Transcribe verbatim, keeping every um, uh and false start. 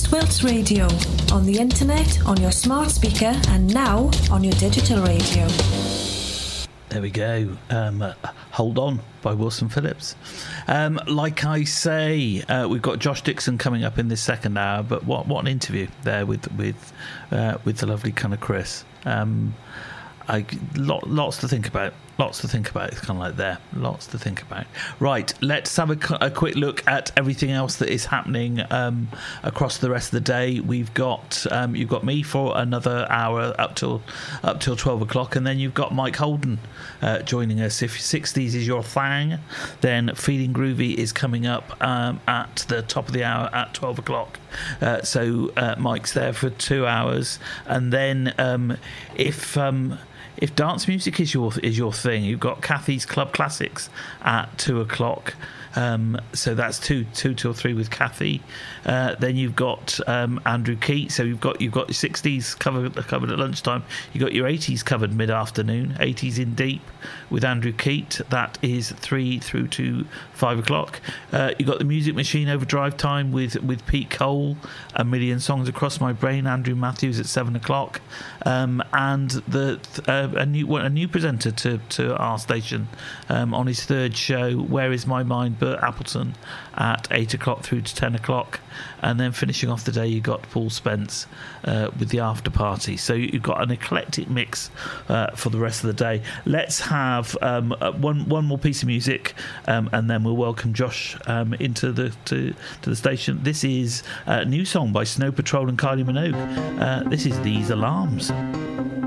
West Wilts Radio, on the internet, on your smart speaker, and now on your digital radio. There we go. Um, uh, Hold On by Wilson Phillips. Um, like I say, uh, we've got Josh Dixon coming up in this second hour, but what what an interview there with with uh, with the lovely kind of Chris. Um, I, lot, lots to think about. Lots to think about. It's kind of like there. Lots to think about. Right, let's have a, a quick look at everything else that is happening um, across the rest of the day. We've got um, you've got me for another hour up till up till twelve o'clock, and then you've got Mike Holden uh, joining us. If sixties is your thing, then Feeling Groovy is coming up um, at the top of the hour at twelve o'clock. Uh, so uh, Mike's there for two hours, and then um, if. Um, If dance music is your is your thing, you've got Kathy's Club Classics at two o'clock. Um, so that's two two till three with Kathy. Uh, then you've got um, Andrew Keat. So you've got you've got your sixties covered covered at lunchtime. You've got your eighties covered mid afternoon. eighties in deep with Andrew Keat. That is three through to five o'clock. Uh, you've got the Music Machine Overdrive time with with Pete Cole. A Million Songs Across My Brain. Andrew Matthews at seven o'clock. Um, and the uh, a new a new presenter to to our station um, on his third show. Where Is My Mind? Bert Appleton at eight o'clock through to ten o'clock, and then finishing off the day you got Paul Spence uh, with the after party. So you've got an eclectic mix uh, for the rest of the day. Let's have um, one one more piece of music, um, and then we'll welcome Josh um, into the to, to the station. This is a new song by Snow Patrol and Kylie Minogue. Uh, this is These Alarms.